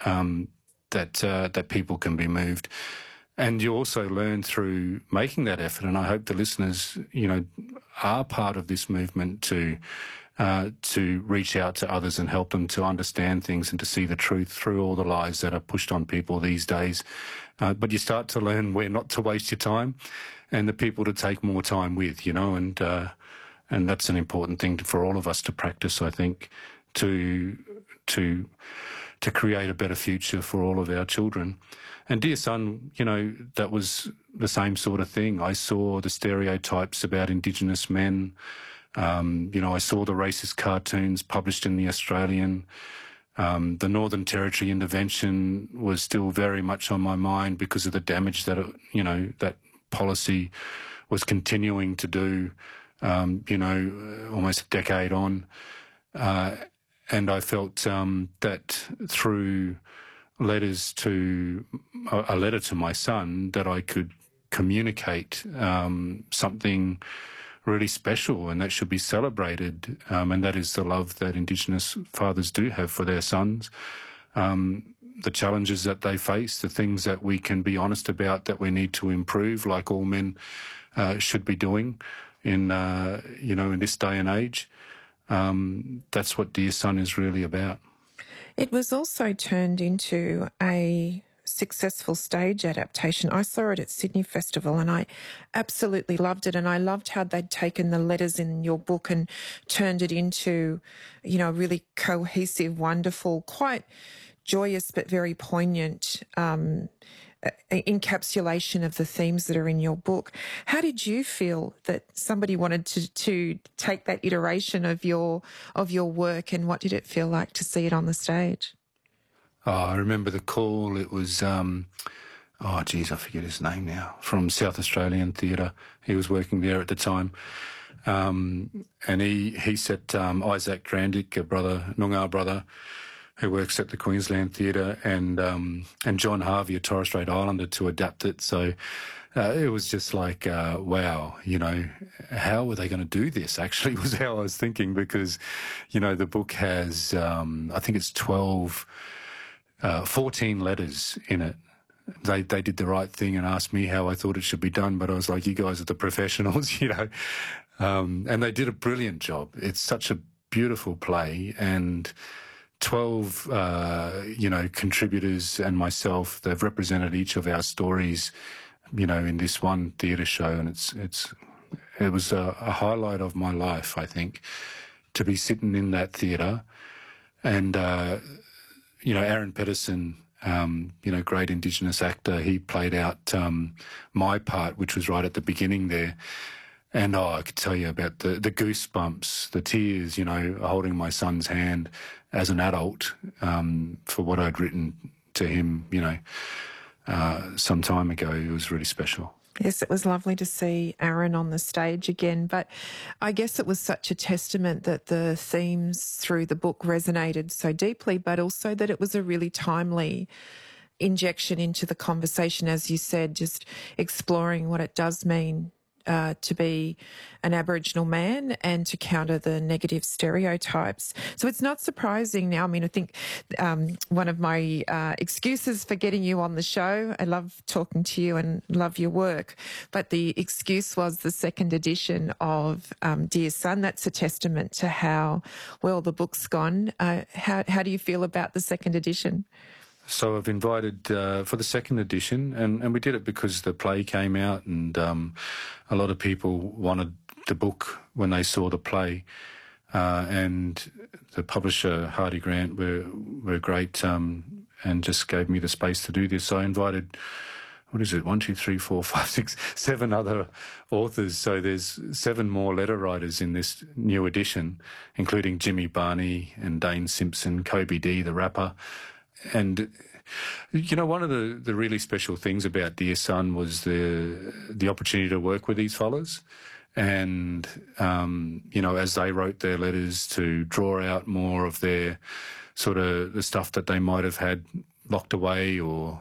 that people can be moved. And you also learn through making that effort, and I hope the listeners, are part of this movement to reach out to others and help them to understand things and to see the truth through all the lies that are pushed on people these days. But you start to learn where not to waste your time and the people to take more time with, and that's an important thing for all of us to practice, I think, to create a better future for all of our children. And Dear Son, that was the same sort of thing. I saw the stereotypes about Indigenous men. I saw the racist cartoons published in The Australian. The Northern Territory intervention was still very much on my mind because of the damage that, that policy was continuing to do, almost a decade on. And I felt that through a letter to my son, that I could communicate something really special and that should be celebrated, and that is the love that Indigenous fathers do have for their sons, the challenges that they face, the things that we can be honest about that we need to improve, like all men should be doing in this day and age. That's what Dear Son is really about. It was also turned into a successful stage adaptation. I saw it at Sydney Festival and I absolutely loved it. And I loved how they'd taken the letters in your book and turned it into, a really cohesive, wonderful, quite joyous but very poignant encapsulation of the themes that are in your book. How did you feel that somebody wanted to take that iteration of your work, and what did it feel like to see it on the stage? Oh, I remember the call. It was, I forget his name now, from South Australian Theatre. He was working there at the time. And he set Isaac Drandick, a Noongar brother, who works at the Queensland Theatre, and John Harvey, a Torres Strait Islander, to adapt it. So it was just like, wow, how were they going to do this, actually, was how I was thinking, because, the book has, I think it's 14 letters in it. They did the right thing and asked me how I thought it should be done, but I was like, you guys are the professionals, and they did a brilliant job. It's such a beautiful play, and 12, contributors and myself, they've represented each of our stories, in this one theatre show, and it was a highlight of my life, I think, to be sitting in that theatre. And, Aaron Pedersen, great Indigenous actor, he played out my part, which was right at the beginning there. And, I could tell you about the goosebumps, the tears, holding my son's hand as an adult for what I'd written to him, some time ago. It was really special. Yes, it was lovely to see Aaron on the stage again, but I guess it was such a testament that the themes through the book resonated so deeply, but also that it was a really timely injection into the conversation, as you said, just exploring what it does mean to be an Aboriginal man and to counter the negative stereotypes. So it's not surprising now. I mean, I think one of my excuses for getting you on the show, I love talking to you and love your work, but the excuse was the second edition of Dear Son. That's a testament to how well the book's gone. How do you feel about the second edition? So I've invited for the second edition, and we did it because the play came out, and a lot of people wanted the book when they saw the play, and the publisher, Hardy Grant, were great and just gave me the space to do this. So I invited, 7 other authors. So there's 7 more letter writers in this new edition, including Jimmy Barney and Dane Simpson, Kobe D, the rapper. And, one of the really special things about Dear Son was the opportunity to work with these fellas. And, as they wrote their letters, to draw out more of their sort of the stuff that they might have had locked away, or,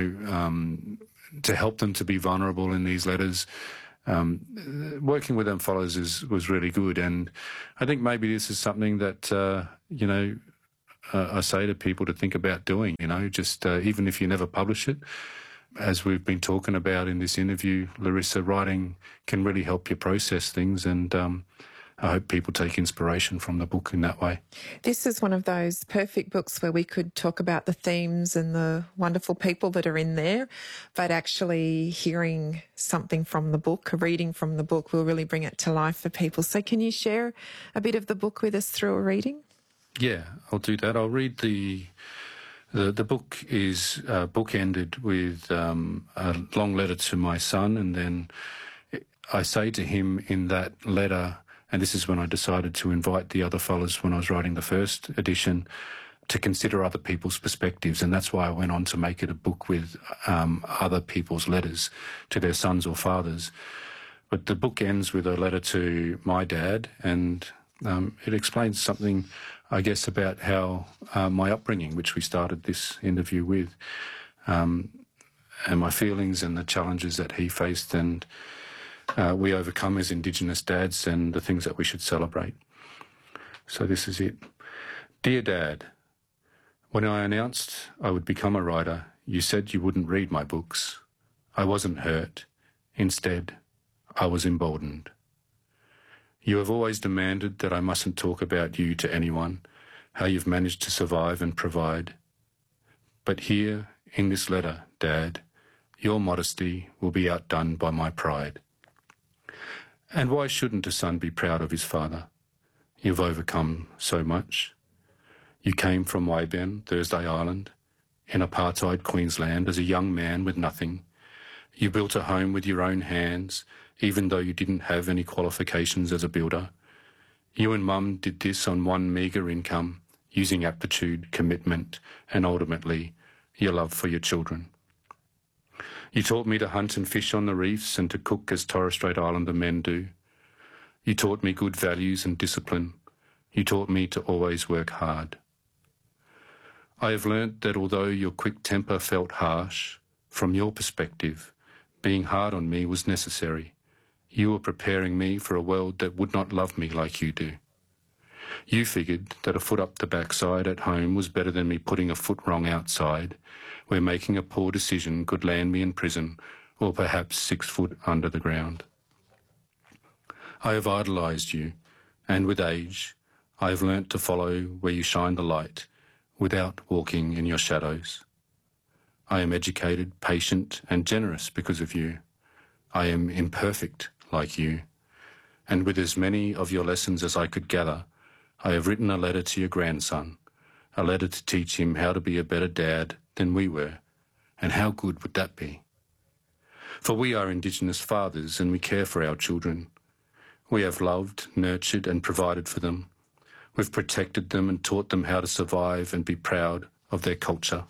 to help them to be vulnerable in these letters. Working with them fellas was really good. And I think maybe this is something that, I say to people to think about doing, just even if you never publish it. As we've been talking about in this interview, Larissa, writing can really help you process things, and I hope people take inspiration from the book in that way. This is one of those perfect books where we could talk about the themes and the wonderful people that are in there, but actually hearing something from the book, a reading from the book, will really bring it to life for people. So can you share a bit of the book with us through a reading? Yeah, I'll do that. I'll read the book is bookended with a long letter to my son, and then I say to him in that letter, and this is when I decided to invite the other fellas when I was writing the first edition, to consider other people's perspectives, and that's why I went on to make it a book with other people's letters to their sons or fathers. But the book ends with a letter to my dad, and it explains something, I guess, about how my upbringing, which we started this interview with, and my feelings and the challenges that he faced, and we overcome as Indigenous dads, and the things that we should celebrate. So this is it. Dear Dad, when I announced I would become a writer, you said you wouldn't read my books. I wasn't hurt. Instead, I was emboldened. You have always demanded that I mustn't talk about you to anyone, how you've managed to survive and provide. But here, in this letter, Dad, your modesty will be outdone by my pride. And why shouldn't a son be proud of his father? You've overcome so much. You came from Weyburn, Thursday Island, in apartheid Queensland as a young man with nothing. You built a home with your own hands, even though you didn't have any qualifications as a builder. You and Mum did this on one meagre income, using aptitude, commitment, and ultimately, your love for your children. You taught me to hunt and fish on the reefs and to cook as Torres Strait Islander men do. You taught me good values and discipline. You taught me to always work hard. I have learnt that although your quick temper felt harsh, from your perspective, being hard on me was necessary. You were preparing me for a world that would not love me like you do. You figured that a foot up the backside at home was better than me putting a foot wrong outside, where making a poor decision could land me in prison or perhaps 6 foot under the ground. I have idolised you, and with age, I have learnt to follow where you shine the light without walking in your shadows. I am educated, patient, and generous because of you. I am imperfect like you, and with as many of your lessons as I could gather, I have written a letter to your grandson, a letter to teach him how to be a better dad than we were, and how good would that be? For we are Indigenous fathers and we care for our children. We have loved, nurtured and provided for them. We've protected them and taught them how to survive and be proud of their culture.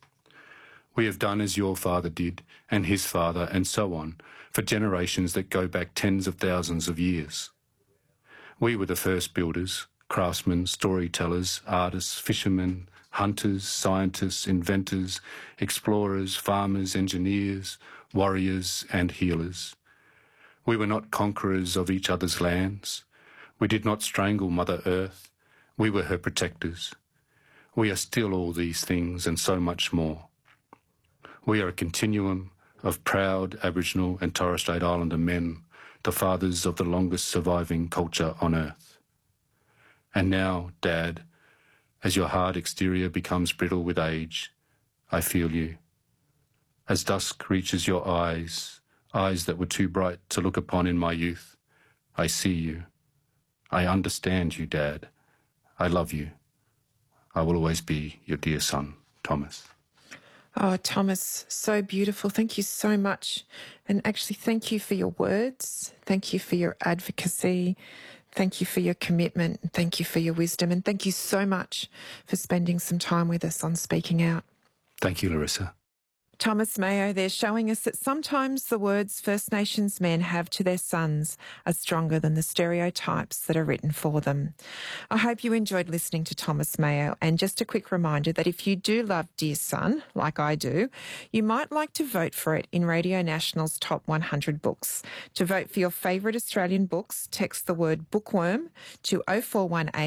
We have done as your father did, and his father, and so on, for generations that go back tens of thousands of years. We were the first builders, craftsmen, storytellers, artists, fishermen, hunters, scientists, inventors, explorers, farmers, engineers, warriors, and healers. We were not conquerors of each other's lands. We did not strangle Mother Earth. We were her protectors. We are still all these things and so much more. We are a continuum of proud Aboriginal and Torres Strait Islander men, the fathers of the longest surviving culture on Earth. And now, Dad, as your hard exterior becomes brittle with age, I feel you. As dusk reaches your eyes, eyes that were too bright to look upon in my youth, I see you. I understand you, Dad. I love you. I will always be your dear son, Thomas. Oh, Thomas, so beautiful. Thank you so much. And actually, thank you for your words. Thank you for your advocacy. Thank you for your commitment. Thank you for your wisdom. And thank you so much for spending some time with us on Speaking Out. Thank you, Larissa. Thomas Mayo there, showing us that sometimes the words First Nations men have to their sons are stronger than the stereotypes that are written for them. I hope you enjoyed listening to Thomas Mayo, and just a quick reminder that if you do love Dear Son, like I do, you might like to vote for it in Radio National's Top 100 Books. To vote for your favourite Australian books, text the word bookworm to 0418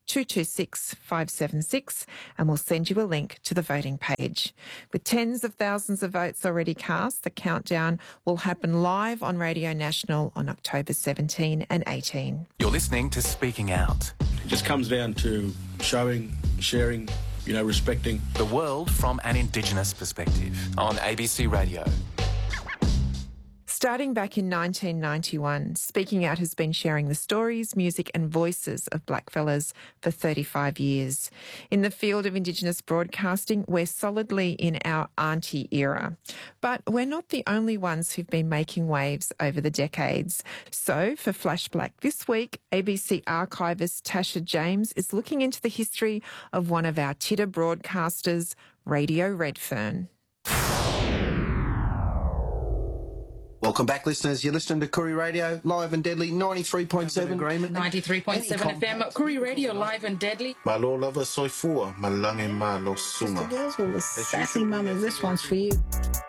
226 576 and we'll send you a link to the voting page. With tens of thousands of votes already cast, the countdown will happen live on Radio National on October 17 and 18. You're listening to Speaking Out. It just comes down to showing, sharing, respecting the world from an Indigenous perspective on ABC Radio. Starting back in 1991, Speaking Out has been sharing the stories, music and voices of blackfellas for 35 years. In the field of Indigenous broadcasting, we're solidly in our auntie era. But we're not the only ones who've been making waves over the decades. So for Flashback this week, ABC archivist Tasha James is looking into the history of one of our Tidda broadcasters, Radio Redfern. Welcome back, listeners. You're listening to Koori Radio, live and deadly, 93.7 agreement. 93.7 FM, Koori Radio, live and deadly. Malo lava soifua, malange malo suma. Mr. Girls, well, the sassy mummy, this one's for you.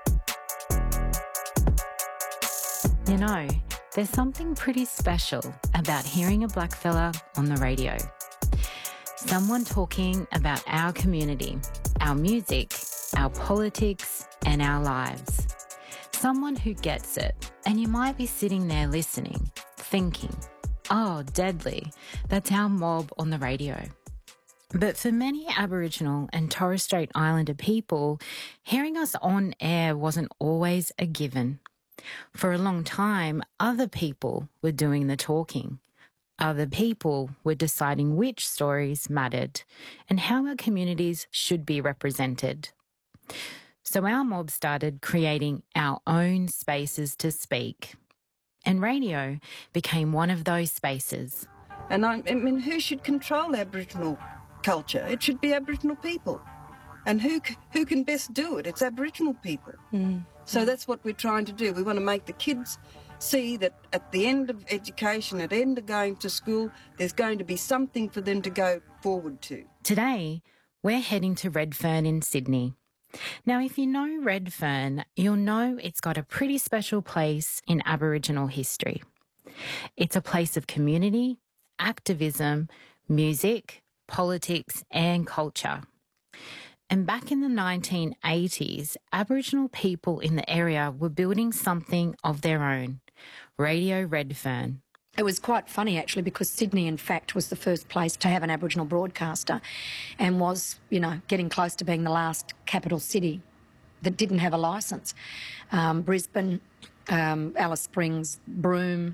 You know, there's something pretty special about hearing a blackfella on the radio. Someone talking about our community, our music, our politics, and our lives. Someone who gets it, and you might be sitting there listening, thinking, oh, deadly, that's our mob on the radio. But for many Aboriginal and Torres Strait Islander people, hearing us on air wasn't always a given. For a long time, other people were doing the talking. Other people were deciding which stories mattered and how our communities should be represented. So our mob started creating our own spaces to speak. And radio became one of those spaces. And I mean, who should control Aboriginal culture? It should be Aboriginal people. And who can best do it? It's Aboriginal people. So that's what we're trying to do. We want to make the kids see that at the end of education, at the end of going to school, there's going to be something for them to go forward to. Today, we're heading to Redfern in Sydney. Now, if you know Redfern, you'll know it's got a pretty special place in Aboriginal history. It's a place of community, activism, music, politics and culture. And back in the 1980s, Aboriginal people in the area were building something of their own, Radio Redfern. It was quite funny, actually, because Sydney, in fact, was the first place to have an Aboriginal broadcaster and was, getting close to being the last capital city that didn't have a licence. Brisbane, Alice Springs, Broome,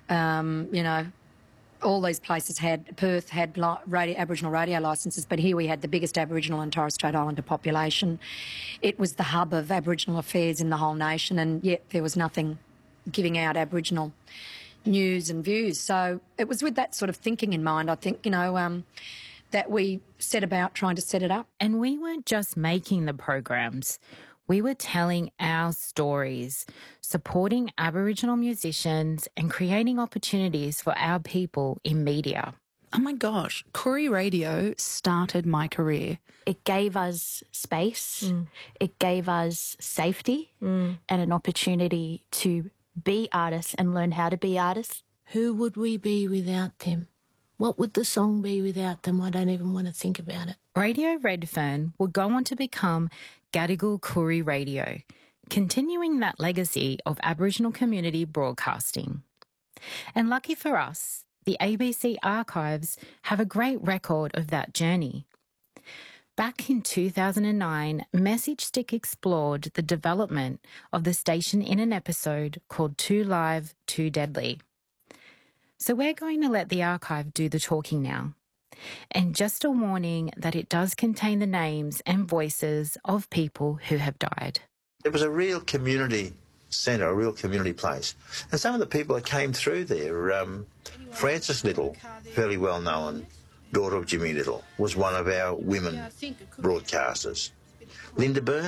all these places had, Perth had Aboriginal radio licences, but here we had the biggest Aboriginal and Torres Strait Islander population. It was the hub of Aboriginal affairs in the whole nation, and yet there was nothing giving out Aboriginal news and views. So it was with that sort of thinking in mind, I think, that we set about trying to set it up. And we weren't just making the programs. We were telling our stories, supporting Aboriginal musicians and creating opportunities for our people in media. Oh my gosh, Koori Radio started my career. It gave us space, it gave us safety and an opportunity to be artists and learn how to be artists. Who would we be without them? What would the song be without them? I don't even want to think about it. Radio Redfern would go on to become Gadigal Koori Radio, continuing that legacy of Aboriginal community broadcasting. And lucky for us, the ABC archives have a great record of that journey. Back in 2009, Message Stick explored the development of the station in an episode called Too Live, Too Deadly. So we're going to let the archive do the talking now. And just a warning that it does contain the names and voices of people who have died. It was a real community centre, a real community place. And some of the people that came through there, Frances Little, fairly well known, daughter of Jimmy Little, was one of our women broadcasters. Linda Burney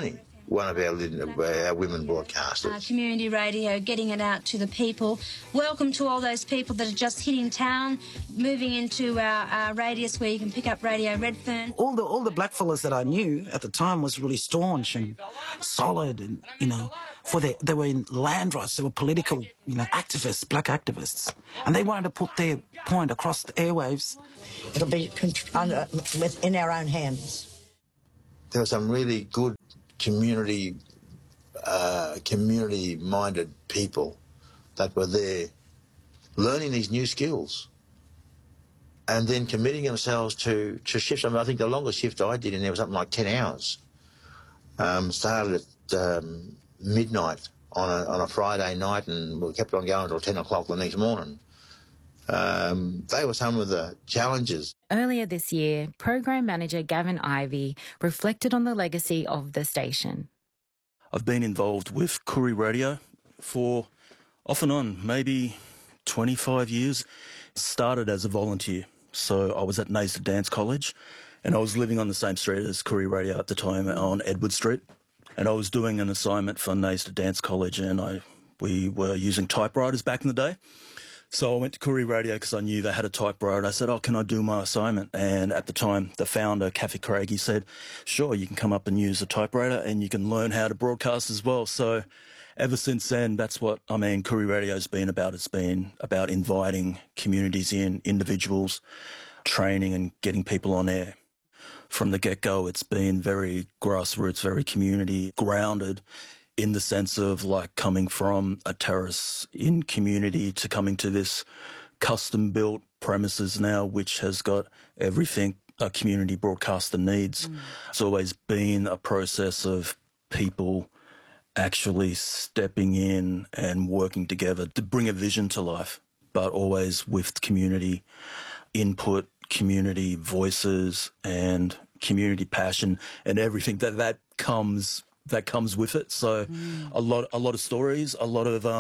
one of our women broadcasters. Community radio, getting it out to the people. Welcome to all those people that are just hitting town, moving into our radius where you can pick up Radio Redfern. All the blackfellas that I knew at the time was really staunch and solid, and they were in land rights. They were political, activists, black activists, and they wanted to put their point across the airwaves. It'll be in our own hands. There were some really good community-minded people that were there learning these new skills and then committing themselves to shifts. I mean, I think the longest shift I did in there was something like 10 hours. Started at midnight on a Friday night, and we kept on going until 10 o'clock the next morning. They were some of the challenges. Earlier this year, Program Manager Gavin Ivey reflected on the legacy of the station. I've been involved with Koori Radio for off and on, maybe 25 years. Started as a volunteer. So I was at Nayston Dance College, and I was living on the same street as Koori Radio at the time on Edward Street. And I was doing an assignment for Nayston Dance College, and we were using typewriters back in the day. So I went to Koori Radio because I knew they had a typewriter. I said, can I do my assignment? And at the time, the founder, Kathy Craigie, said, sure, you can come up and use a typewriter and you can learn how to broadcast as well. So ever since then, that's what, Koori Radio's been about. It's been about inviting communities in, individuals, training and getting people on air. From the get-go, it's been very grassroots, very community grounded, in the sense of like coming from a terrace in community to coming to this custom-built premises now, which has got everything a community broadcaster needs. It's always been a process of people actually stepping in and working together to bring a vision to life, but always with community input, community voices and community passion and everything that comes with it. So a lot of stories, a lot of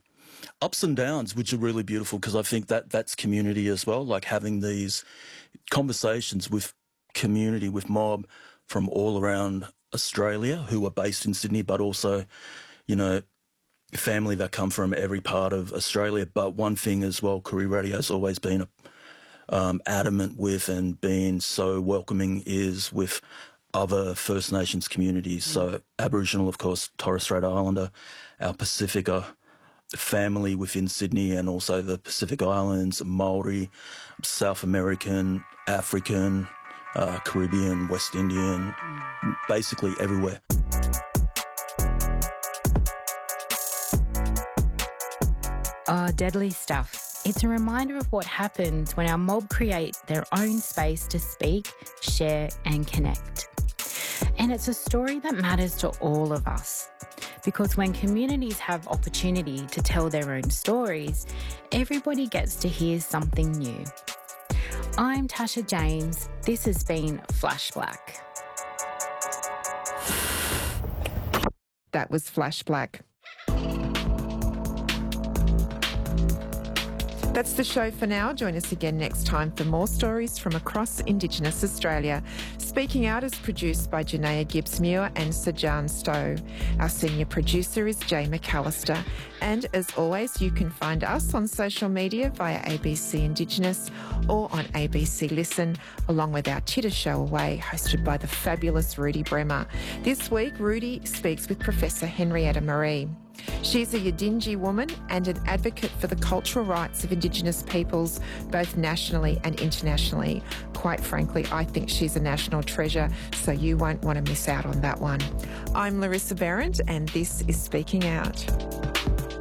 ups and downs, which are really beautiful, because I think that's community as well, like having these conversations with community, with mob from all around Australia who are based in Sydney, but also, family that come from every part of Australia. But one thing as well, Koori Radio's always been adamant with and been so welcoming is with other First Nations communities. So Aboriginal, of course, Torres Strait Islander, our Pacifica family within Sydney, and also the Pacific Islands, Maori, South American, African, Caribbean, West Indian, basically everywhere. Oh, deadly stuff. It's a reminder of what happens when our mob create their own space to speak, share and connect. And it's a story that matters to all of us. Because when communities have opportunity to tell their own stories, everybody gets to hear something new. I'm Tasha James. This has been Flash Black. That was Flash Black. That's the show for now. Join us again next time for more stories from across Indigenous Australia. Speaking Out is produced by Janaea Gibbs-Muir and Sajan Stowe. Our senior producer is Jay McAllister. And as always, you can find us on social media via ABC Indigenous or on ABC Listen, along with our Chitter Show Away, hosted by the fabulous Rudy Bremer. This week, Rudy speaks with Professor Henrietta Marie. She's a Yidinji woman and an advocate for the cultural rights of Indigenous peoples, both nationally and internationally. Quite frankly, I think she's a national treasure, so you won't want to miss out on that one. I'm Larissa Behrendt, and this is Speaking Out.